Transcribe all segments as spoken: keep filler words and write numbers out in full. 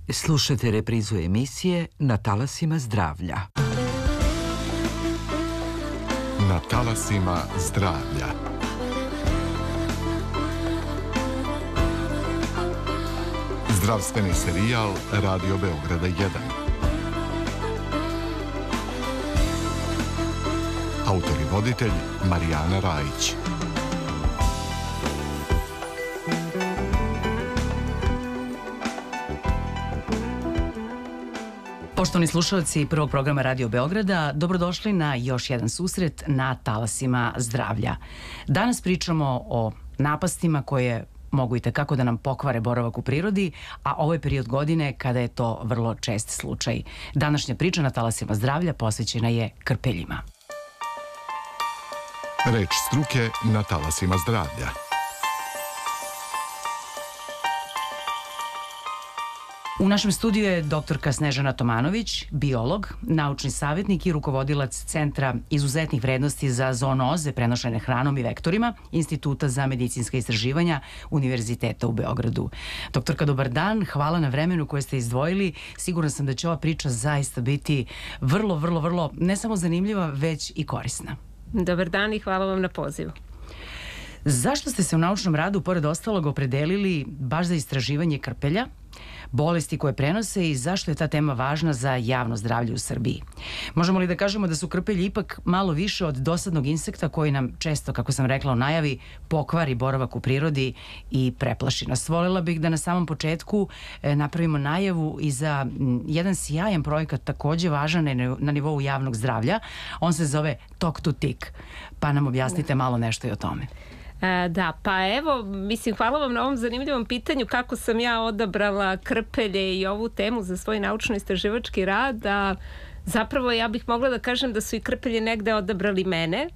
Slušate reprizu emisije Na talasima zdravlja. Na talasima zdravlja. Zdravstveni serijal Radio Beograda jedan. Autor i voditelj Marijana Rajić. Poštovani slušalci prvog programa Radio Beograda, dobrodošli na još jedan susret na talasima zdravlja. Danas pričamo o napastima koje mogu i tekako da nam pokvare boravak u prirodi, a ovo je period godine kada je to vrlo čest slučaj. Današnja priča na talasima zdravlja posvećena je krpeljima. Reč struke na talasima zdravlja. U našem studiju je doktorka Snežana Tomanović, biolog, naučni savjetnik i rukovodilac Centra izuzetnih vrednosti za zoonoze prenošene hranom i vektorima Instituta za medicinska istraživanja Univerziteta u Beogradu. Doktorka, dobar dan, hvala na vremenu koje ste izdvojili. Sigurna sam da će ova priča zaista biti vrlo, vrlo, vrlo ne samo zanimljiva, već i korisna. Dobar dan i hvala vam na pozivu. Zašto ste se u naučnom radu, pored ostalog, opredelili baš za istraživanje krpelja, bolesti koje prenose i zašto je ta tema važna za javno zdravlje u Srbiji? Možemo li da kažemo da su krpelji ipak malo više od dosadnog insekta koji nam često, kako sam rekla u najavi, pokvari boravak u prirodi i preplaši nas? Voljela bih da na samom početku e, napravimo najavu i za m, jedan sjajan projekat, takođe važan na nivou javnog zdravlja. On se zove Talk to Tick. Pa nam objasnite malo nešto i o tome. E, da, pa evo, mislim, hvala vam na ovom zanimljivom pitanju kako sam ja odabrala krpelje i ovu temu za svoj naučno-istraživački rad, a zapravo ja bih mogla da kažem da su i krpelje negde odabrali mene,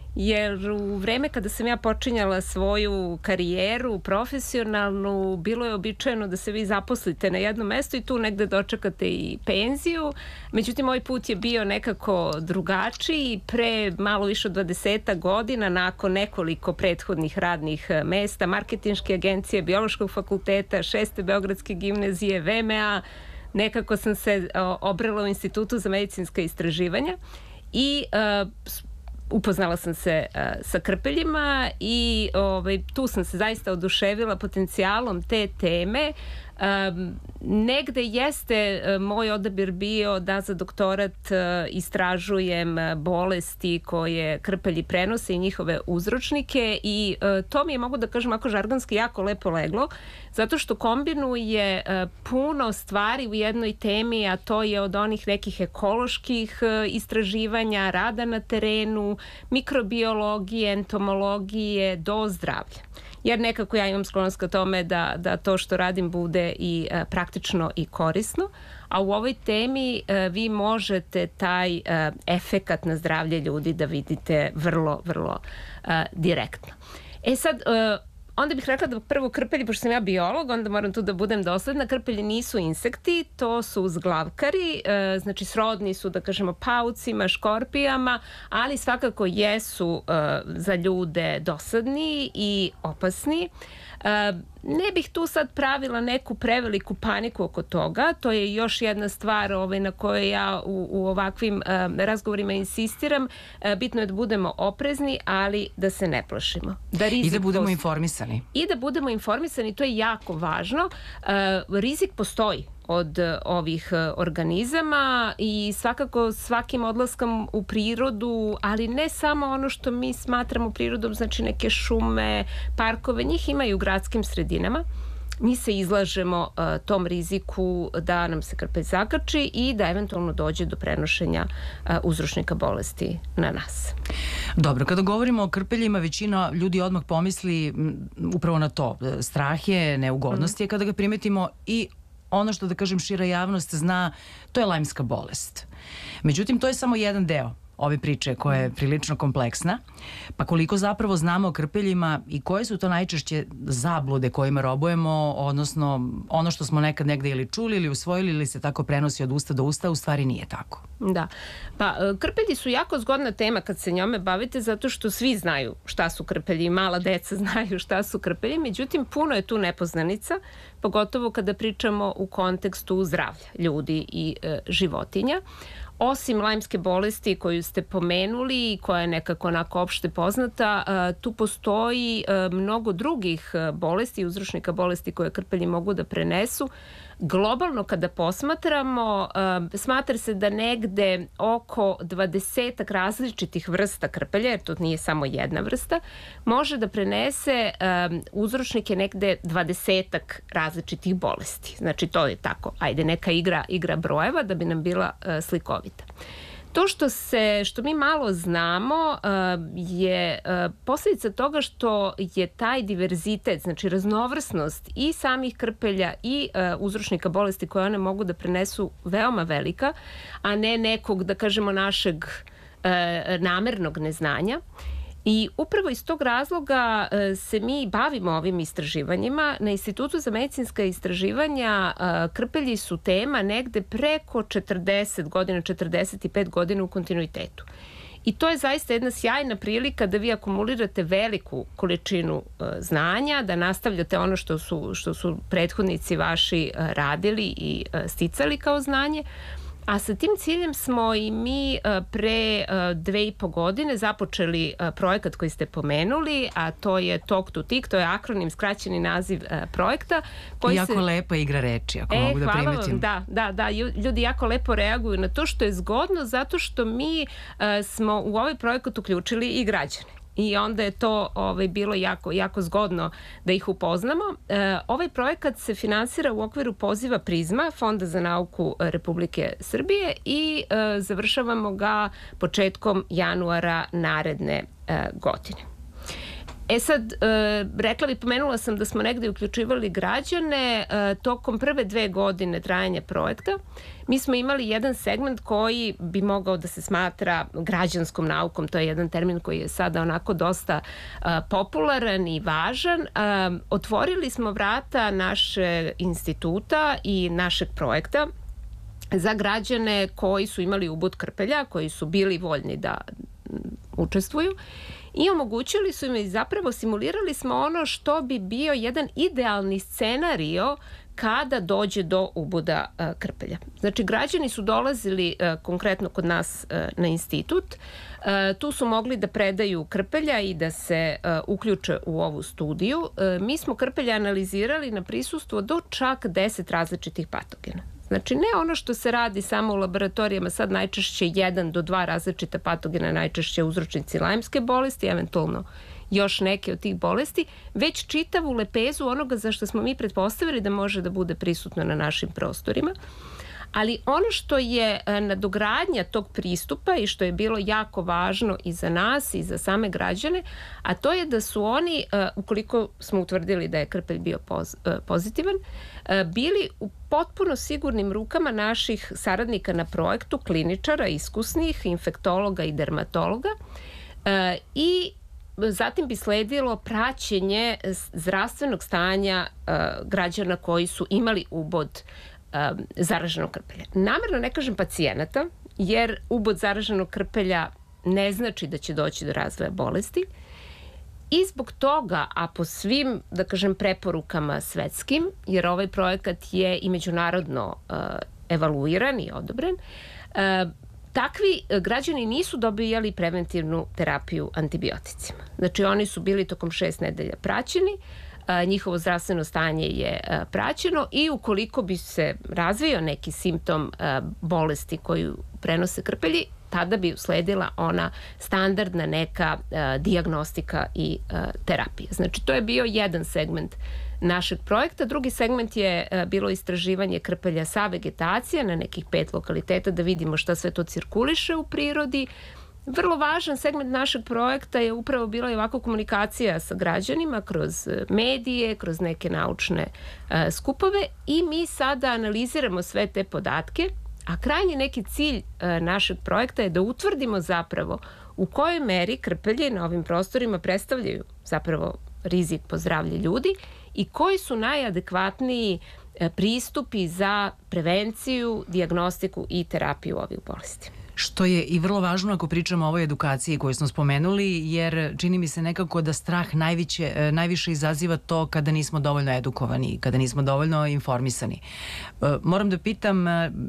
jer u vreme kada sam ja počinjala svoju karijeru profesionalnu, bilo je običajeno da se vi zaposlite na jednom mestu i tu negde dočekate i penziju. Međutim, ovaj put je bio nekako drugačiji. Pre malo više od dvadeset godina, nakon nekoliko prethodnih radnih mesta, marketinške agencije, biološkog fakulteta, šeste Beogradske gimnazije, V M A, nekako sam se obrela u Institutu za medicinska istraživanja i uh, upoznala sam se uh, sa krpeljima i ovaj, tu sam se zaista oduševila potencijalom te teme. Um, negde jeste uh, moj odabir bio da za doktorat uh, istražujem uh, bolesti koje krpelji prenose i njihove uzročnike i uh, to mi je, mogu da kažem, ako žargonski, jako lepo leglo, zato što kombinuje uh, puno stvari u jednoj temi, a to je od onih nekih ekoloških uh, istraživanja, rada na terenu, mikrobiologije, entomologije do zdravlja. Jer nekako ja imam sklonost ka tome da, da to što radim bude i e, praktično i korisno, a u ovoj temi e, vi možete taj e, efekat na zdravlje ljudi da vidite vrlo, vrlo e, direktno. E sad, e, onda bih rekla da prvo krpelji, pošto sam ja biolog, onda moram tu da budem dosledna. Krpelji nisu insekti, to su uzglavkari, e, znači srodni su, da kažemo, paucima, škorpijama, ali svakako jesu e, za ljude dosadni i opasni. E, ne bih tu sad pravila neku preveliku paniku oko toga, to je još jedna stvar ovaj, na kojoj ja u, u ovakvim e, razgovorima insistiram. E, bitno je da budemo oprezni, ali da se ne plašimo. Da I da budemo post... informisani. I da budemo informisani, to je jako važno. E, rizik postoji od ovih organizama i svakako svakim odlaskom u prirodu, ali ne samo ono što mi smatramo prirodom, znači neke šume, parkove, njih ima i u gradskim sredinama. Mi se izlažemo uh, tom riziku da nam se krpelj zakači i da eventualno dođe do prenošenja uh, uzročnika bolesti na nas. Dobro, kada govorimo o krpeljima, većina ljudi odmah pomisli m, upravo na to. Strah je, neugodnost je kada ga primetimo i ono što, da kažem, šira javnost zna, to je lajmska bolest. Međutim, to je samo jedan deo ove priče koja je prilično kompleksna. Pa koliko zapravo znamo o krpeljima i koje su to najčešće zablude kojima robujemo, odnosno ono što smo nekad negde ili čuli ili usvojili ili se tako prenosi od usta do usta, u stvari nije tako. Da, pa krpelji su jako zgodna tema kad se njome bavite, zato što svi znaju šta su krpelji, mala deca znaju šta su krpelji, međutim puno je tu nepoznanica, pogotovo kada pričamo u kontekstu zdravlja ljudi i e, životinja. Osim lajmske bolesti koju ste pomenuli i koja je nekako onako opšte poznata, tu postoji mnogo drugih bolesti i uzročnika bolesti koje krpelji mogu da prenesu. Globalno kada posmatramo, smatra se da negde oko dvadesetak različitih vrsta krpelja, jer to nije samo jedna vrsta, može da prenese uzročnike negde dvadesetak različitih bolesti. Znači to je tako, ajde neka igra, igra brojeva da bi nam bila slikovita. To što se, što mi malo znamo je posljedica toga što je taj diverzitet, znači raznovrsnost i samih krpelja i uzročnika bolesti koje one mogu da prenesu veoma velika, a ne nekog, da kažemo, našeg namernog neznanja. I upravo iz tog razloga se mi bavimo ovim istraživanjima. Na Institutu za medicinska istraživanja krpelji su tema negde preko četrdeset godina, četrdeset pet godina u kontinuitetu. I to je zaista jedna sjajna prilika da vi akumulirate veliku količinu znanja, da nastavljate ono što su, što su prethodnici vaši radili i sticali kao znanje. A sa tim ciljem smo i mi pre dve i po godine započeli projekat koji ste pomenuli, a to je Talk to Tick, to je akronim, skraćeni naziv projekta. Koji jako se... lepa igra reči, ako e, mogu da primetim. Hvala vam, da, da, da, ljudi jako lepo reaguju na to, što je zgodno zato što mi uh, smo u ovaj projekat uključili i građane. I onda je to ovaj, bilo jako, jako zgodno da ih upoznamo. E, ovaj projekat se finansira u okviru poziva Prizma, Fonda za nauku Republike Srbije, i e, završavamo ga početkom januara naredne e, godine. E sad, e, rekla bih, pomenula sam da smo negde uključivali građane e, tokom prve dve godine trajanja projekta. Mi smo imali jedan segment koji bi mogao da se smatra građanskom naukom, to je jedan termin koji je sada onako dosta uh, popularan i važan. Uh, otvorili smo vrata naše instituta i našeg projekta za građane koji su imali ubod krpelja, koji su bili voljni da učestvuju. I omogućili su im i zapravo simulirali smo ono što bi bio jedan idealni scenario kada dođe do uboda uh, krpelja. Znači, građani su dolazili uh, konkretno kod nas uh, na institut. Uh, tu su mogli da predaju krpelja i da se uh, uključe u ovu studiju. Uh, mi smo krpelja analizirali na prisustvo do čak deset različitih patogena. Znači, ne ono što se radi samo u laboratorijama, sad najčešće jedan do dva različita patogena, najčešće uzročnici lajmske bolesti, eventualno još neke od tih bolesti, već čitavu lepezu onoga za što smo mi pretpostavili da može da bude prisutno na našim prostorima. Ali ono što je nadogradnja tog pristupa i što je bilo jako važno i za nas i za same građane, a to je da su oni, ukoliko smo utvrdili da je krpelj bio pozitivan, bili u potpuno sigurnim rukama naših saradnika na projektu, kliničara, iskusnih, infektologa i dermatologa, i zatim bi sledilo praćenje zdravstvenog stanja građana koji su imali ubod zaraženog krpelja. Namerno ne kažem pacijenata, jer ubod zaraženog krpelja ne znači da će doći do razvoja bolesti. I zbog toga, a po svim, da kažem, preporukama svetskim, jer ovaj projekat je i međunarodno uh, evaluiran i odobren, uh, takvi građani nisu dobijali preventivnu terapiju antibioticima. Znači, oni su bili tokom šest nedelja praćeni, njihovo zdravstveno stanje je praćeno i ukoliko bi se razvio neki simptom bolesti koju prenose krpelji, tada bi usledila ona standardna neka dijagnostika i terapija. Znači, to je bio jedan segment našeg projekta. Drugi segment je bilo istraživanje krpelja sa vegetacije na nekih pet lokaliteta, da vidimo šta sve to cirkuliše u prirodi. Vrlo važan segment našeg projekta je upravo bila i ovako komunikacija sa građanima kroz medije, kroz neke naučne uh, skupove, i mi sada analiziramo sve te podatke, a krajnji neki cilj uh, našeg projekta je da utvrdimo zapravo u kojoj meri krpelje na ovim prostorima predstavljaju zapravo rizik po zdravlje ljudi i koji su najadekvatniji uh, pristupi za prevenciju, dijagnostiku i terapiju ovih bolesti. Što je i vrlo važno ako pričamo o ovoj edukaciji koju smo spomenuli, jer čini mi se nekako da strah najviše, najviše izaziva to kada nismo dovoljno edukovani, kada nismo dovoljno informisani. Moram da pitam,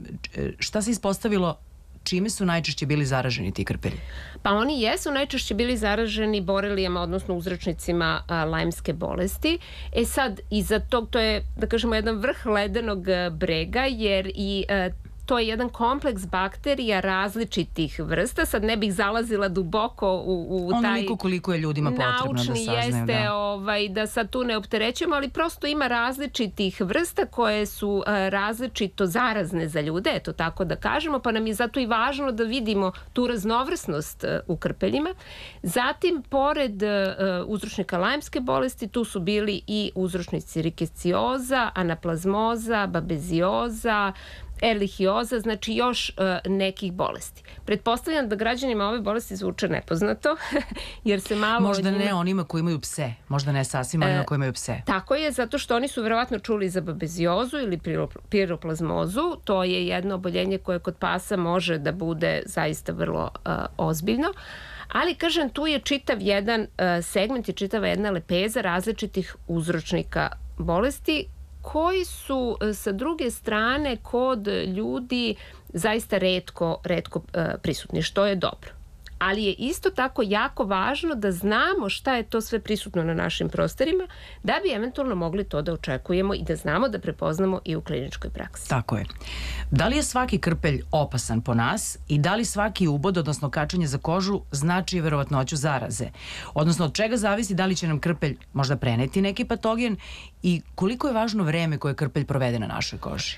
šta se ispostavilo, čime su najčešće bili zaraženi ti krpelji? Pa oni jesu najčešće bili zaraženi borelijama, odnosno uzročnicima a, lajmske bolesti. E sad, iza tog, to je, da kažemo, jedan vrh ledenog brega, jer i a, to je jedan kompleks bakterija različitih vrsta. Sad ne bih zalazila duboko u, u taj... Onoliko koliko je ljudima potrebno da saznaju. Naučni jeste, da. ovaj, da sad tu ne opterećujemo, ali prosto ima različitih vrsta koje su a, različito zarazne za ljude, eto tako da kažemo, pa nam je zato i važno da vidimo tu raznovrsnost a, u krpeljima. Zatim, pored a, uzročnika lajmske bolesti, tu su bili i uzročnici rikecioza, anaplazmoza, babezioza, erlihioza, znači još uh, nekih bolesti. Pretpostavljam da građanima ove bolesti zvuče nepoznato, jer se malo... Možda njima... ne onima koji imaju pse, možda ne sasvim onima koji imaju pse. Tako je, zato što oni su verovatno čuli za babeziozu ili piroplazmozu. To je jedno oboljenje koje kod pasa može da bude zaista vrlo uh, ozbiljno. Ali, kažem, tu je čitav jedan uh, segment i čitava jedna lepeza različitih uzročnika bolesti koji su sa druge strane kod ljudi zaista retko, retko e, prisutni, što je dobro. Ali je isto tako jako važno da znamo šta je to sve prisutno na našim prostorima, da bi eventualno mogli to da očekujemo i da znamo da prepoznamo i u kliničkoj praksi. Tako je. Da li je svaki krpelj opasan po nas i da li svaki ubod, odnosno kačanje za kožu, znači verovatnoću zaraze? Odnosno, od čega zavisi da li će nam krpelj možda preneti neki patogen i koliko je važno vreme koje krpelj provede na našoj koži?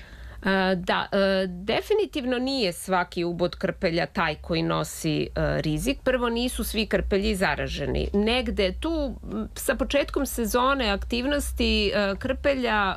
Da, definitivno nije svaki ubod krpelja taj koji nosi rizik. Prvo, nisu svi krpelji zaraženi. Negde tu sa početkom sezone aktivnosti krpelja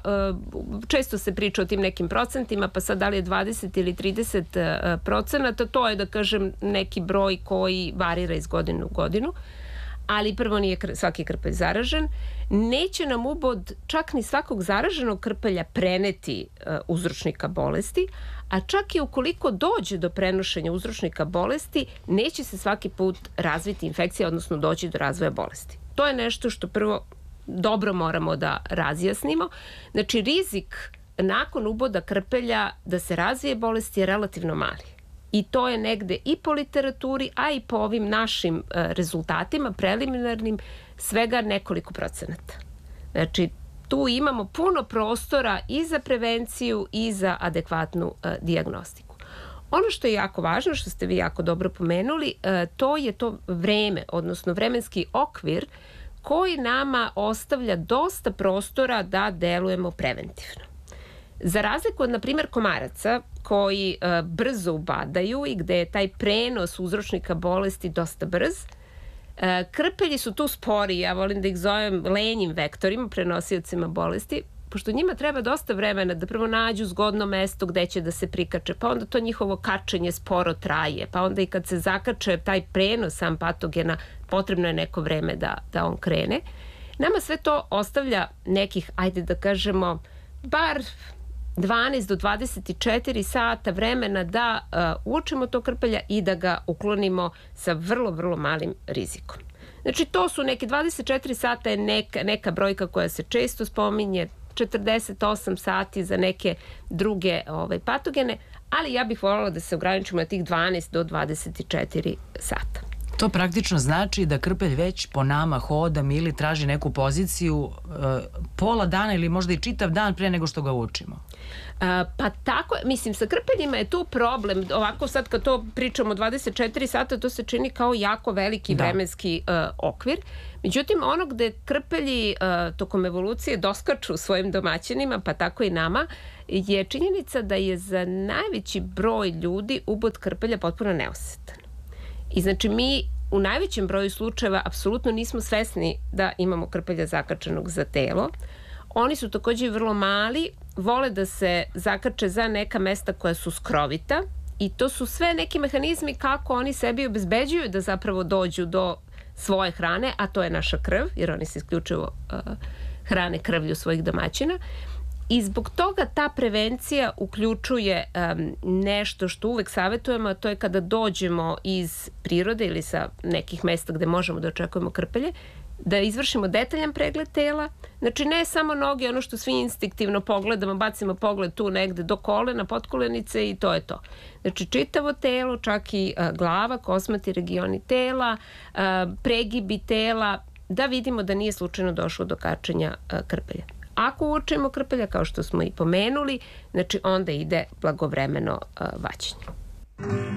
često se priča o tim nekim procentima, pa sad da li je dvadeset ili trideset procenata, to je, da kažem, neki broj koji varira iz godine u godinu. Ali prvo, nije svaki krpelj zaražen. Neće nam ubod čak ni svakog zaraženog krpelja preneti uh, uzročnika bolesti, a čak i ukoliko dođe do prenošenja uzročnika bolesti, neće se svaki put razviti infekcija, odnosno doći do razvoja bolesti. To je nešto što prvo dobro moramo da razjasnimo. Znači, rizik nakon uboda krpelja da se razvije bolest je relativno mali. I to je negde i po literaturi, a i po ovim našim uh, rezultatima preliminarnim svega nekoliko procenata. Znači, tu imamo puno prostora i za prevenciju i za adekvatnu uh, dijagnostiku. Ono što je jako važno, što ste vi jako dobro pomenuli, uh, to je to vreme, odnosno vremenski okvir koji nama ostavlja dosta prostora da delujemo preventivno. Za razliku od, na primjer, komaraca koji e, brzo ubadaju i gde je taj prenos uzročnika bolesti dosta brz, e, krpelji su tu spori, ja volim da ih zovem lenjim vektorima, prenosiocima bolesti, pošto njima treba dosta vremena da prvo nađu zgodno mesto gde će da se prikače, pa onda to njihovo kačenje sporo traje, pa onda i kad se zakače taj prenos sam patogena, potrebno je neko vreme da, da on krene. Nama sve to ostavlja nekih, ajde da kažemo, bar dvanaest do dvadeset četiri sata vremena da uh, uočimo to krpelja i da ga uklonimo sa vrlo, vrlo malim rizikom. Znači, to su neke dvadeset četiri sata je neka, neka brojka koja se često spominje, četrdeset osam sati za neke druge ovaj, patogene, ali ja bih voljela da se ograničimo na tih dvanaest do dvadeset četiri sata. To praktično znači da krpelj već po nama hoda ili traži neku poziciju e, pola dana ili možda i čitav dan pre nego što ga učimo. A, pa tako, mislim, sa krpeljima je tu problem. Ovako sad kad to pričamo dvadeset četiri sata, to se čini kao jako veliki da. vremenski uh, okvir. Međutim, ono gde krpelji uh, tokom evolucije doskaču svojim domaćinima, pa tako i nama, je činjenica da je za najveći broj ljudi ubod krpelja potpuno neosetan. I znači mi u najvećem broju slučajeva apsolutno nismo svesni da imamo krpelja zakačenog za telo. Oni su takođe vrlo mali, vole da se zakače za neka mesta koja su skrovita i to su sve neki mehanizmi kako oni sebi obezbeđuju da zapravo dođu do svoje hrane, a to je naša krv, jer oni se isključivo uh, hrane krvlju svojih domaćina. I zbog toga ta prevencija uključuje um, nešto što uvek savjetujemo, a to je kada dođemo iz prirode ili sa nekih mesta gde možemo da očekujemo krpelje, da izvršimo detaljan pregled tela. Znači, ne samo noge, ono što svi instinktivno pogledamo, bacimo pogled tu negde do kolena, potkolenice i to je to. Znači, čitavo telo, čak i a, glava, kosmati regioni tela, a, pregibi tela, da vidimo da nije slučajno došlo do kačenja a, krpelja. Ako uočimo krpelja, kao što smo i pomenuli, znači onda ide blagovremeno a, vađenje.